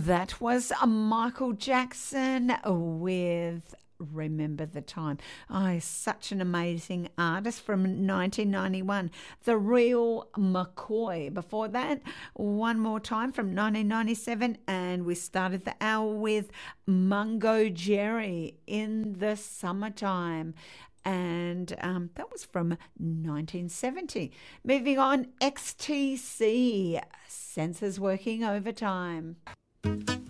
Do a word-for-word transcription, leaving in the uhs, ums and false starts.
That was a Michael Jackson with Remember the Time. Oh, he's such an amazing artist from nineteen ninety-one. The Real McCoy. Before that, one more time from nineteen ninety-seven, and we started the hour with Mungo Jerry, In the Summertime. And um, that was from nineteen seventy. Moving on, X T C, Senses Working Overtime.